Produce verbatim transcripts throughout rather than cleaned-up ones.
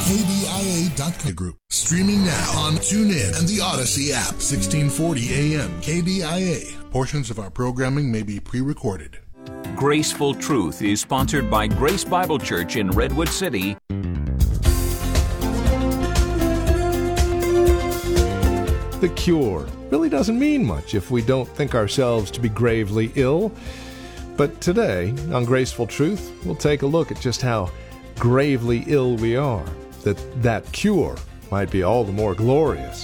K B I A dot com group. Streaming now on TuneIn and the Odyssey app. sixteen forty A M K B I A. Portions of our programming may be pre-recorded. Graceful Truth is sponsored by Grace Bible Church in Redwood City. The cure really doesn't mean much if we don't think ourselves to be gravely ill. But today, on Graceful Truth, we'll take a look at just how gravely ill we are, that that cure might be all the more glorious.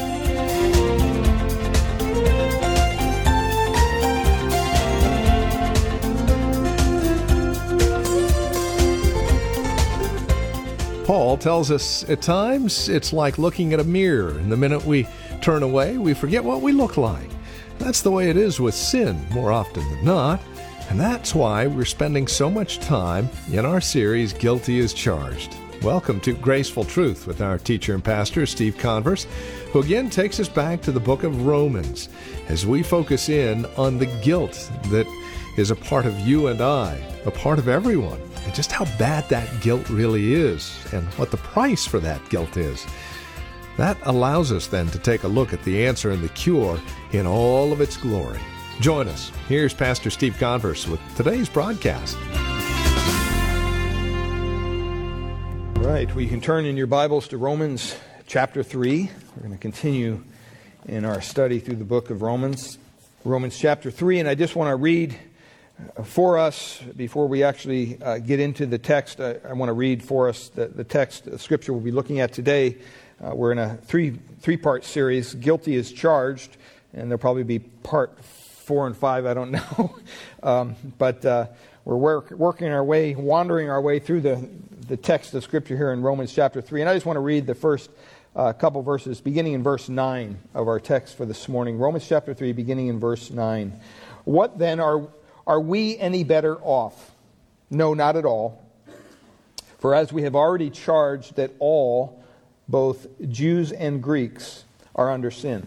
Paul tells us at times it's like looking at a mirror, and the minute we turn away, we forget what we look like. That's the way it is with sin more often than not, and that's why we're spending so much time in our series, Guilty as Charged. Welcome to Graceful Truth with our teacher and pastor, Steve Converse, who again takes us back to the book of Romans as we focus in on the guilt that is a part of you and I, a part of everyone, and just how bad that guilt really is and what the price for that guilt is. That allows us then to take a look at the answer and the cure in all of its glory. Join us. Here's Pastor Steve Converse with today's broadcast. All right, well, you can turn in your Bibles to Romans chapter three. We're going to continue in our study through the book of Romans. Romans chapter three, and I just want to read for us, before we actually uh, get into the text, I, I want to read for us the, the text, the scripture we'll be looking at today. Uh, we're in a three, three-part series, Guilty as Charged, and there'll probably be part four and five, I don't know. um, but uh, we're work, working our way, wandering our way through the, the text of scripture here in Romans chapter three. And I just want to read the first uh, couple verses, beginning in verse nine of our text for this morning. Romans chapter three, beginning in verse nine. What then are Are we any better off? No, not at all. For as we have already charged that all, both Jews and Greeks, are under sin.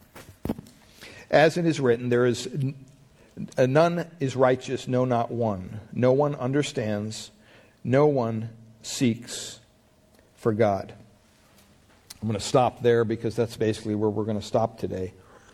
As it is written, there is none is righteous, no, not one. No one understands, no one seeks for God. I'm going to stop there because that's basically where we're going to stop today.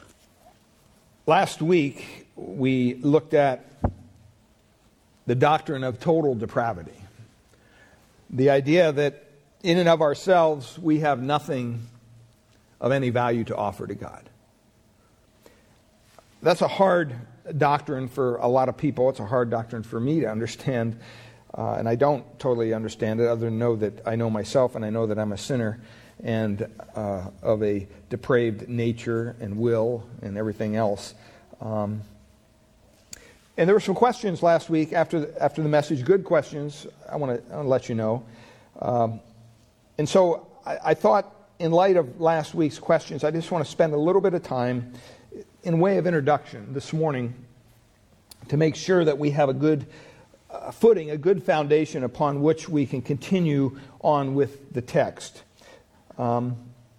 Last week, we looked at the doctrine of total depravity. The idea that in and of ourselves, we have nothing of any value to offer to God. That's a hard doctrine for a lot of people. It's a hard doctrine for me to understand. Uh, and I don't totally understand it, other than know that I know myself and I know that I'm a sinner and uh, of a depraved nature and will and everything else. Um, and there were some questions last week after the, after the message, good questions, I want to I want to let you know. Um, and so I, I thought, in light of last week's questions, I just want to spend a little bit of time in way of introduction this morning to make sure that we have a good uh, footing, a good foundation upon which we can continue on with the text. Um,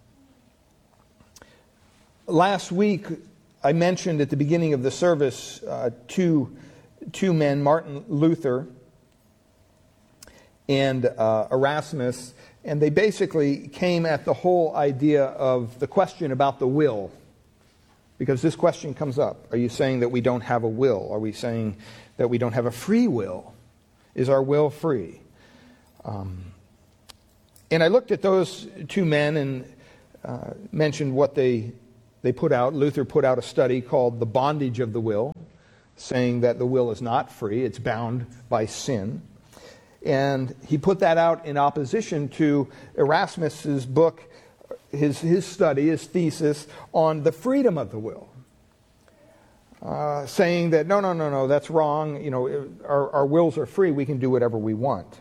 last week, I mentioned at the beginning of the service uh, two, two men, Martin Luther and uh, Erasmus, and they basically came at the whole idea of the question about the will. Because this question comes up. Are you saying that we don't have a will? Are we saying that we don't have a free will? Is our will free? Um, and I looked at those two men and uh, mentioned what they they put out. Luther put out a study called The Bondage of the Will, saying that the will is not free, it's bound by sin. And he put that out in opposition to Erasmus's book, his his study, his thesis on the freedom of the will. Uh, saying that, no, no, no, no, that's wrong. You know, our, our wills are free. We can do whatever we want.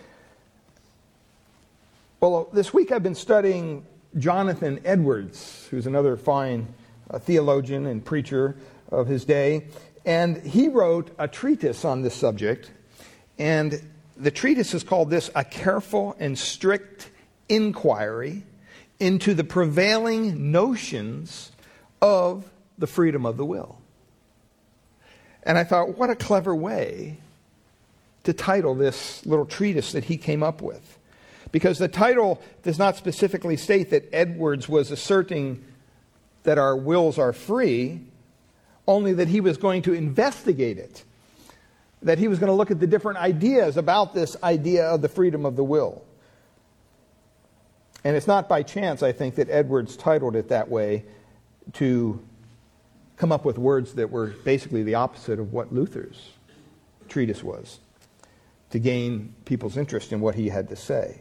Well, this week I've been studying Jonathan Edwards, who's another fine uh, theologian and preacher of his day. And he wrote a treatise on this subject. And the treatise is called this, A Careful and Strict Inquiry into the Prevailing Notions of the Freedom of the Will. And I thought, what a clever way to title this little treatise that he came up with. because the title does not specifically state that Edwards was asserting that our wills are free, only that he was going to investigate it, that he was going to look at the different ideas about this idea of the freedom of the will. And it's not by chance, I think, that Edwards titled it that way to come up with words that were basically the opposite of what Luther's treatise was, to gain people's interest in what he had to say.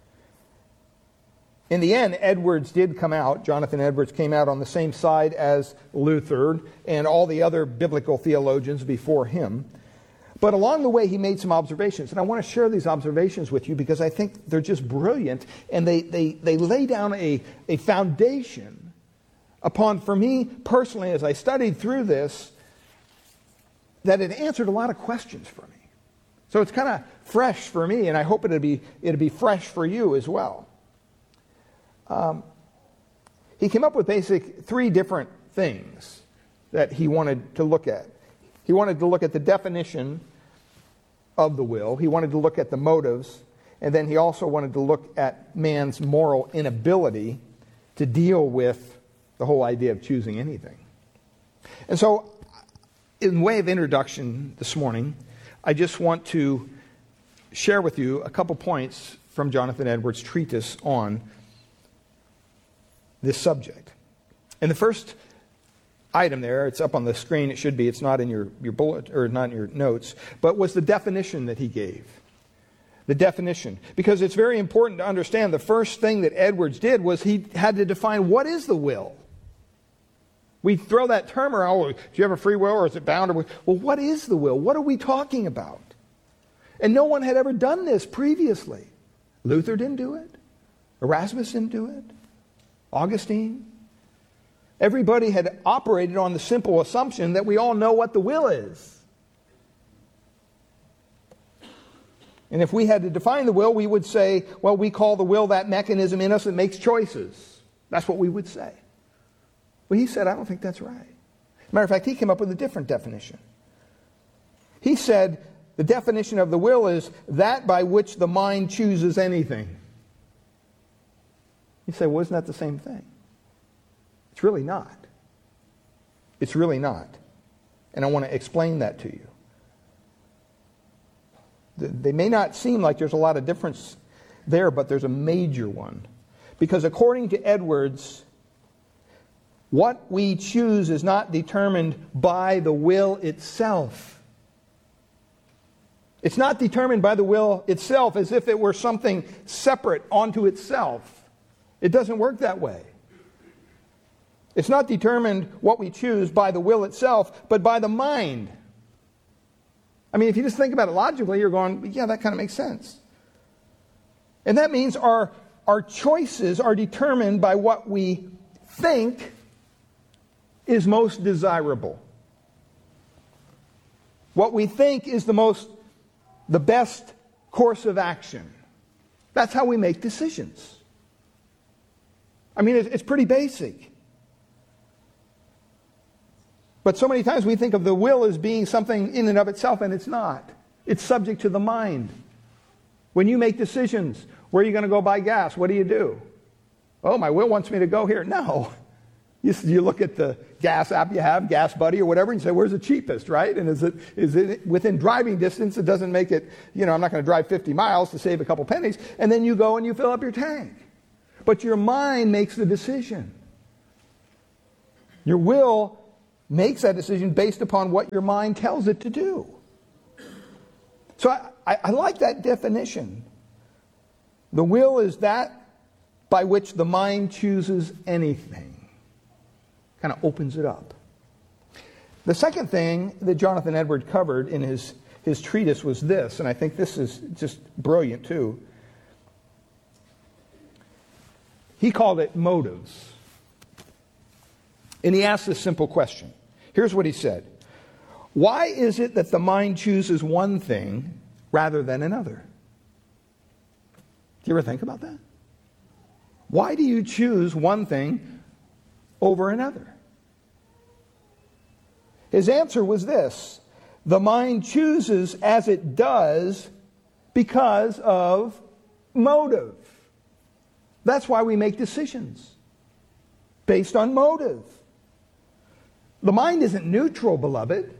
In the end, Edwards did come out, Jonathan Edwards came out on the same side as Luther and all the other biblical theologians before him. But along the way, he made some observations. And I want to share these observations with you because I think they're just brilliant. And they, they, they lay down a, a foundation upon, for me personally, as I studied through this, that it answered a lot of questions for me. So it's kind of fresh for me, and I hope it'll be, it'll be fresh for you as well. Um, he came up with basic three different things that he wanted to look at. He wanted to look at the definition of the will. He wanted to look at the motives. And then he also wanted to look at man's moral inability to deal with the whole idea of choosing anything. And so, in way of introduction this morning, I just want to share with you a couple points from Jonathan Edwards' treatise on this subject. And the first item there, it's up on the screen, it should be, it's not in your, your bullet, or not in your notes, but was the definition that he gave. The definition. Because it's very important to understand the first thing that Edwards did was he had to define what is the will. We throw that term around, oh, do you have a free will or is it bound? Well, what is the will? What are we talking about? And no one had ever done this previously. Luther didn't do it. Erasmus didn't do it. Augustine. Everybody had operated on the simple assumption that we all know what the will is. And if we had to define the will, we would say, well, we call the will that mechanism in us that makes choices. That's what we would say. Well, he said, I don't think that's right. Matter of fact, he came up with a different definition. He said, the definition of the will is that by which the mind chooses anything. You say, well, isn't that the same thing? It's really not. It's really not. And I want to explain that to you. They may not seem like there's a lot of difference there, but there's a major one. Because according to Edwards, what we choose is not determined by the will itself. It's not determined by the will itself as if it were something separate onto itself. It doesn't work that way. It's not determined what we choose by the will itself, but by the mind. I mean, if you just think about it logically, you're going, yeah, that kind of makes sense. And that means our, our choices are determined by what we think is most desirable. What we think is the most, the best course of action. That's how we make decisions. I mean, it's, it's pretty basic. But so many times we think of the will as being something in and of itself, and it's not. It's subject to the mind. When you make decisions, where are you going to go buy gas? What do you do? Oh, my will wants me to go here. No. You, you look at the gas app you have, Gas Buddy or whatever, and you say, where's the cheapest, right? And is it is it within driving distance? It doesn't make it, you know, I'm not going to drive fifty miles to save a couple pennies. And then you go and you fill up your tank. But your mind makes the decision. Your will makes that decision based upon what your mind tells it to do. So I, I, I like that definition. The will is that by which the mind chooses anything. Kind of opens it up. The second thing that Jonathan Edwards covered in his, his treatise was this, and I think this is just brilliant too. He called it motives. And he asked this simple question. Here's what he said. Why is it that the mind chooses one thing rather than another? Do you ever think about that? Why do you choose one thing over another? His answer was this. The mind chooses as it does because of motive. That's why we make decisions based on motive. The mind isn't neutral, beloved.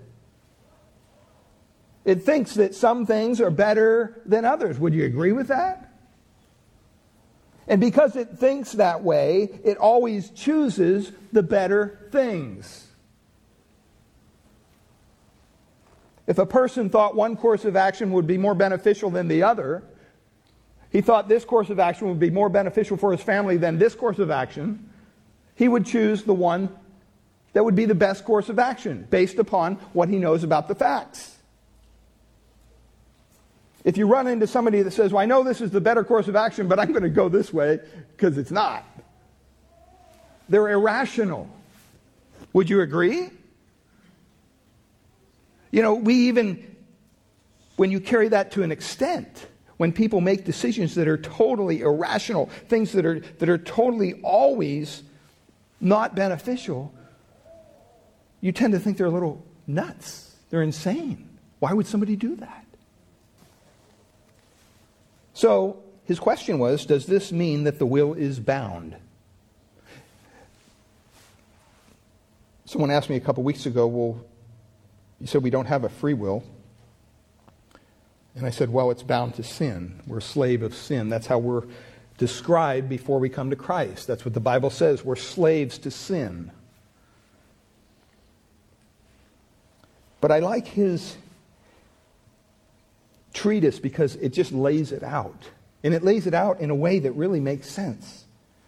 It thinks that some things are better than others. Would you agree with that? And because it thinks that way, it always chooses the better things. If a person thought one course of action would be more beneficial than the other, he thought this course of action would be more beneficial for his family than this course of action, he would choose the one that would be the best course of action based upon what he knows about the facts. If you run into somebody that says, well, I know this is the better course of action, but I'm going to go this way because it's not. They're irrational. Would you agree? You know, we even, when you carry that to an extent, when people make decisions that are totally irrational, things that are, that are totally always not beneficial, you tend to think they're a little nuts. They're insane. Why would somebody do that? So, his question was, does this mean that the will is bound? Someone asked me a couple weeks ago, well, you said we don't have a free will. And I said, well, it's bound to sin. We're a slave of sin. That's how we're described before we come to Christ. That's what the Bible says. We're slaves to sin. But I like his treatise because it just lays it out. And it lays it out in a way that really makes sense.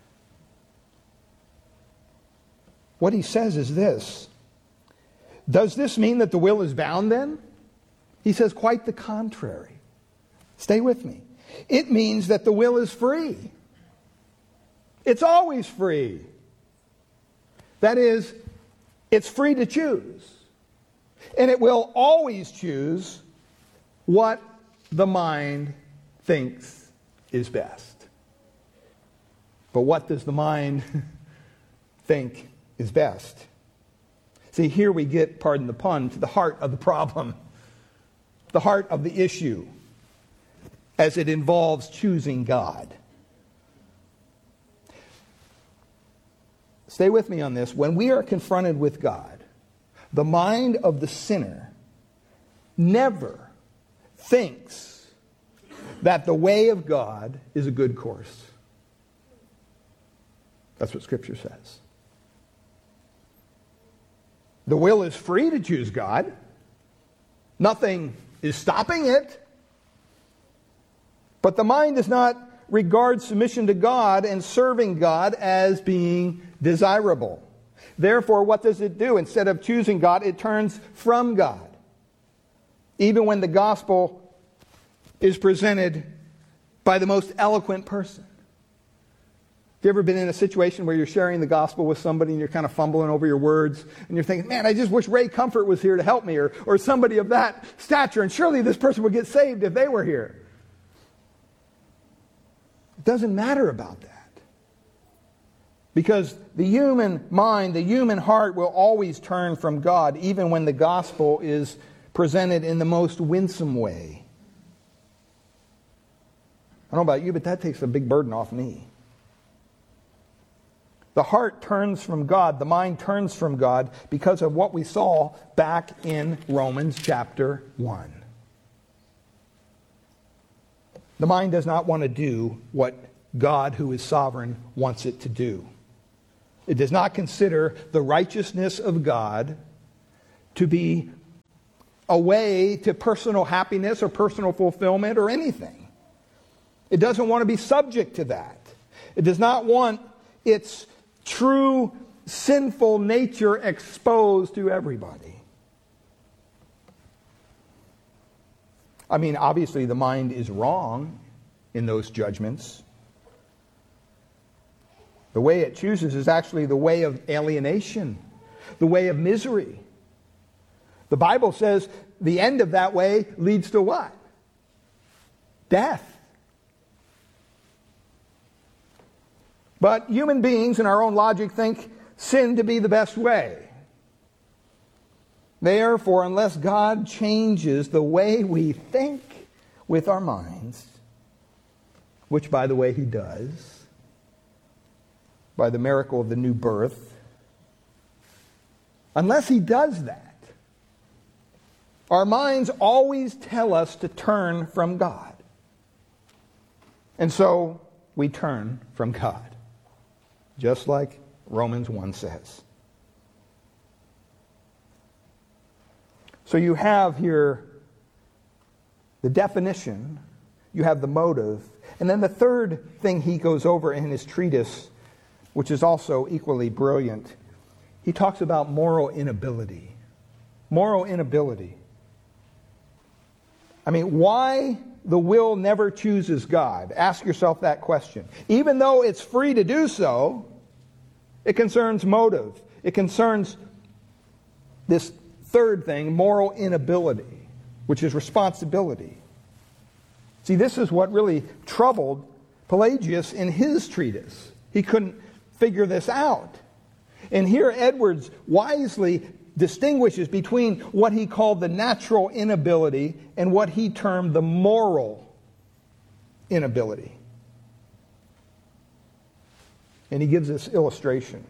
What he says is this. Does this mean that the will is bound then? He says quite the contrary. Stay with me. It means that the will is free. It's always free. That is, it's free to choose. And it will always choose what the mind thinks is best. But what does the mind think is best? See, here we get, pardon the pun, to the heart of the problem, the heart of the issue, as it involves choosing God. Stay with me on this. When we are confronted with God, the mind of the sinner never thinks that the way of God is a good course. That's what Scripture says. The will is free to choose God. Nothing is stopping it. But the mind does not regard submission to God and serving God as being desirable. Therefore, what does it do? Instead of choosing God, it turns from God. Even when the gospel is presented by the most eloquent person. Have you ever been in a situation where you're sharing the gospel with somebody and you're kind of fumbling over your words and you're thinking, man, I just wish Ray Comfort was here to help me, or, or somebody of that stature, and surely this person would get saved if they were here. It doesn't matter about that. Because the human mind, the human heart will always turn from God, even when the gospel is presented in the most winsome way. I don't know about you, but that takes a big burden off me. The heart turns from God, the mind turns from God because of what we saw back in Romans chapter one. The mind does not want to do what God, who is sovereign, wants it to do. It does not consider the righteousness of God to be a way to personal happiness or personal fulfillment or anything. It doesn't want to be subject to that. It does not want its true sinful nature exposed to everybody. I mean, obviously the mind is wrong in those judgments. The way it chooses is actually the way of alienation, the way of misery. The Bible says the end of that way leads to what? Death. But human beings in our own logic think sin to be the best way. Therefore, unless God changes the way we think with our minds, which, by the way, He does, by the miracle of the new birth, unless he does that, our minds always tell us to turn from God. And so we turn from God, just like Romans one says. So you have here the definition, you have the motive, and then the third thing he goes over in his treatise, which is also equally brilliant, he talks about moral inability. Moral inability. I mean, why the will never chooses God? Ask yourself that question. Even though it's free to do so, it concerns motive. It concerns this third thing, moral inability, which is responsibility. See, this is what really troubled Pelagius in his treatise. He couldn't figure this out. And here Edwards wisely distinguishes between what he called the natural inability and what he termed the moral inability. And he gives this illustration.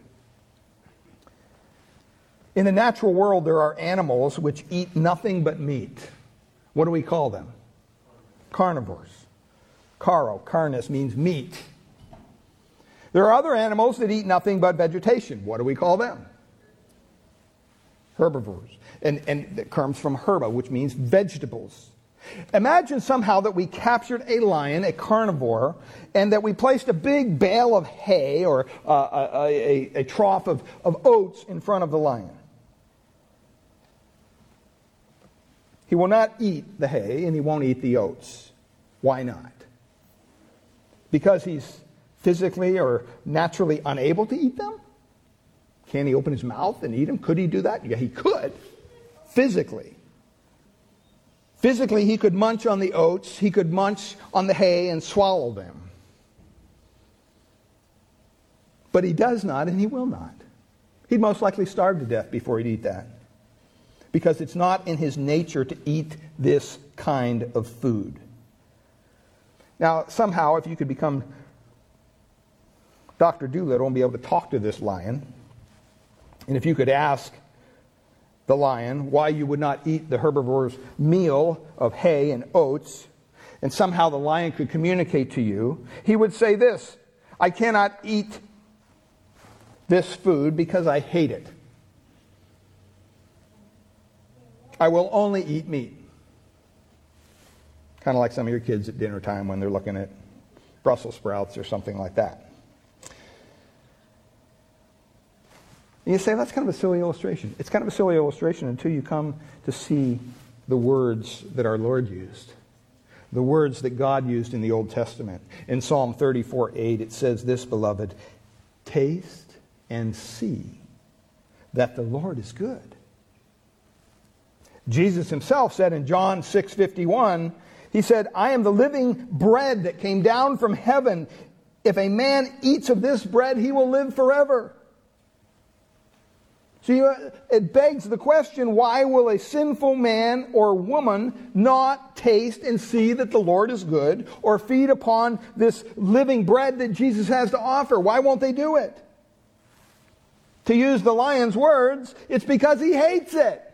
In the natural world, there are animals which eat nothing but meat. What do we call them? Carnivores. Caro, carnis, means meat. There are other animals that eat nothing but vegetation. What do we call them? Herbivores. And, and it comes from herba, which means vegetables. Imagine somehow that we captured a lion, a carnivore, and that we placed a big bale of hay or uh, a, a, a trough of, of oats in front of the lion. He will not eat the hay and he won't eat the oats. Why not? Because he's physically or naturally unable to eat them? Can he open his mouth and eat them? Could he do that? Yeah, he could. Physically. Physically, he could munch on the oats. He could munch on the hay and swallow them. But he does not, and he will not. He'd most likely starve to death before he'd eat that. Because it's not in his nature to eat this kind of food. Now, somehow, if you could become Doctor Dolittle and be able to talk to this lion, and if you could ask the lion why you would not eat the herbivore's meal of hay and oats, and somehow the lion could communicate to you, he would say this: I cannot eat this food because I hate it. I will only eat meat. Kind of like some of your kids at dinner time when they're looking at Brussels sprouts or something like that. And you say, that's kind of a silly illustration. It's kind of a silly illustration until you come to see the words that our Lord used. The words that God used in the Old Testament. In Psalm thirty-four eight, it says this, beloved, taste and see that the Lord is good. Jesus himself said in John six fifty-one, he said, I am the living bread that came down from heaven. If a man eats of this bread, he will live forever. See, it begs the question, why will a sinful man or woman not taste and see that the Lord is good, or feed upon this living bread that Jesus has to offer? Why won't they do it? To use the lion's words, it's because he hates it.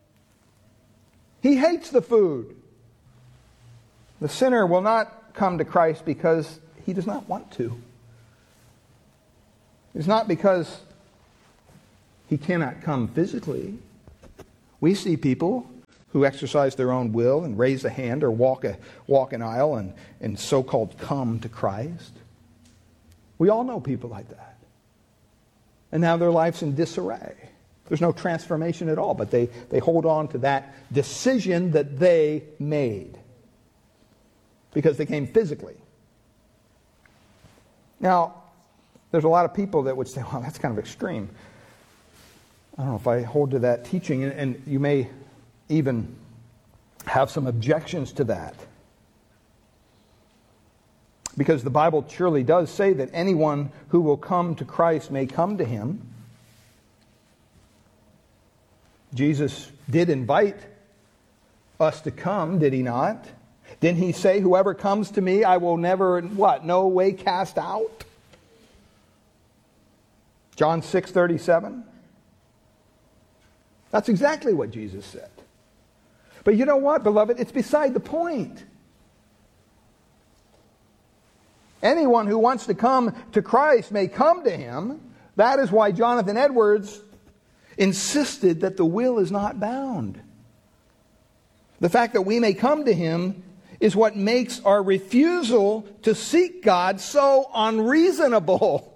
He hates the food. The sinner will not come to Christ because he does not want to. It's not because he cannot come physically. We see people who exercise their own will and raise a hand or walk a walk an aisle and, and so-called come to Christ. We all know people like that. And now their life's in disarray. There's no transformation at all, but they, they hold on to that decision that they made because they came physically. Now, there's a lot of people that would say, well, that's kind of extreme. I don't know if I hold to that teaching, and, and you may even have some objections to that. Because the Bible surely does say that anyone who will come to Christ may come to him. Jesus did invite us to come, did he not? Didn't he say, whoever comes to me, I will never, what, no way cast out? John six thirty-seven. That's exactly what Jesus said. But you know what, beloved? It's beside the point. Anyone who wants to come to Christ may come to him. That is why Jonathan Edwards insisted that the will is not bound. The fact that we may come to him is what makes our refusal to seek God so unreasonable.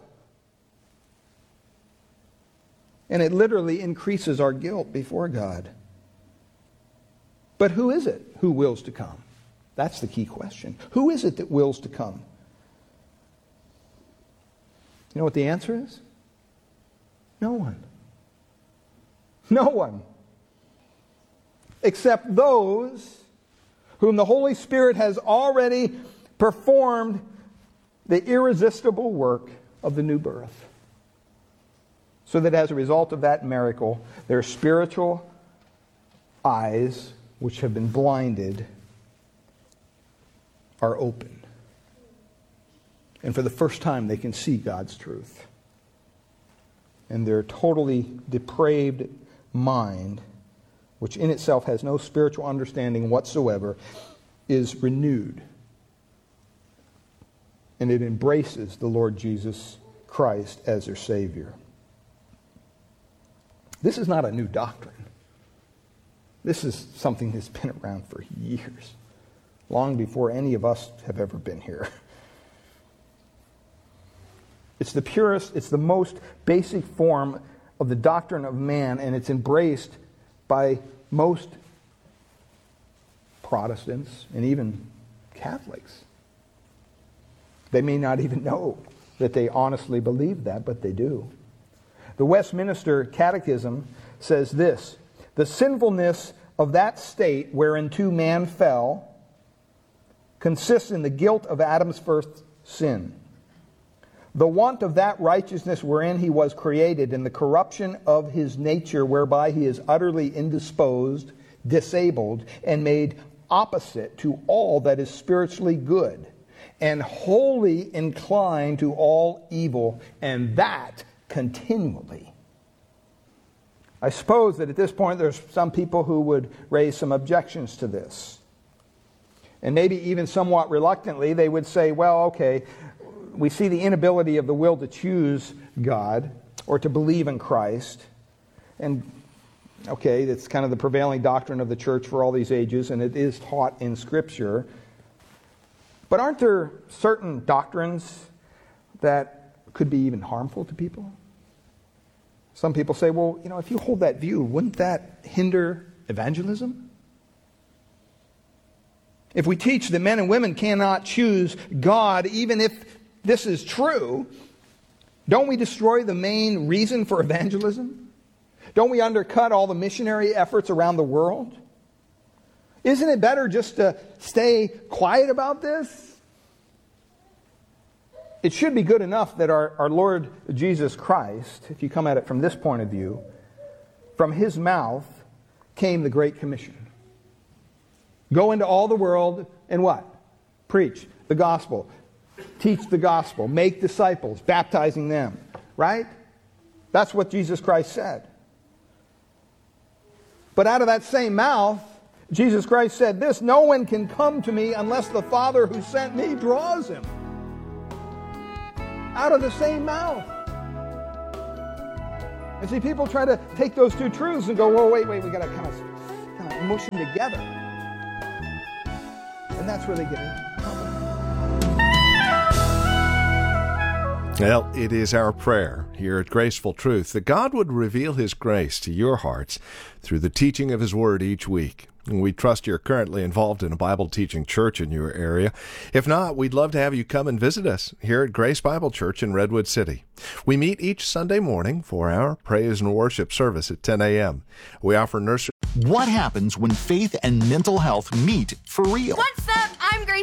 And it literally increases our guilt before God. But who is it who wills to come? That's the key question. Who is it that wills to come? You know what the answer is? No one. No one. Except those whom the Holy Spirit has already performed the irresistible work of the new birth. So that as a result of that miracle, their spiritual eyes, which have been blinded, are open. And for the first time, they can see God's truth. And their totally depraved mind, which in itself has no spiritual understanding whatsoever, is renewed. And it embraces the Lord Jesus Christ as their Savior. This is not a new doctrine. This is something that's been around for years, long before any of us have ever been here. It's the purest, it's the most basic form of the doctrine of man, and it's embraced by most Protestants and even Catholics. They may not even know that they honestly believe that, but they do. The Westminster Catechism says this: the sinfulness of that state whereinto man fell consists in the guilt of Adam's first sin, the want of that righteousness wherein he was created, and the corruption of his nature whereby he is utterly indisposed, disabled, and made opposite to all that is spiritually good, and wholly inclined to all evil, and that continually. I suppose that at this point there's some people who would raise some objections to this. And maybe even somewhat reluctantly they would say, well, okay, we see the inability of the will to choose God or to believe in Christ. And okay, that's kind of the prevailing doctrine of the church for all these ages, and it is taught in Scripture. But aren't there certain doctrines that could be even harmful to people? Some people say, well, you know, if you hold that view, wouldn't that hinder evangelism? If we teach that men and women cannot choose God, even if this is true, don't we destroy the main reason for evangelism? Don't we undercut all the missionary efforts around the world? Isn't it better just to stay quiet about this? It should be good enough that our, our Lord Jesus Christ, if you come at it from this point of view, from his mouth came the Great Commission. Go into all the world and what? Preach the gospel. Teach the gospel. Make disciples, baptizing them. Right? That's what Jesus Christ said. But out of that same mouth, Jesus Christ said this: no one can come to me unless the Father who sent me draws him. Out of the same mouth. And see, people try to take those two truths and go, whoa, wait, wait, we got to kind of, kind of mush them together. And that's where they get in trouble. Well, it is our prayer here at Graceful Truth that God would reveal his grace to your hearts through the teaching of his word each week. And we trust you're currently involved in a Bible teaching church in your area. If not, we'd love to have you come and visit us here at Grace Bible Church in Redwood City. We meet each Sunday morning for our praise and worship service at ten a.m. We offer nursery. What happens when faith and mental health meet for real? What's up? I'm Grace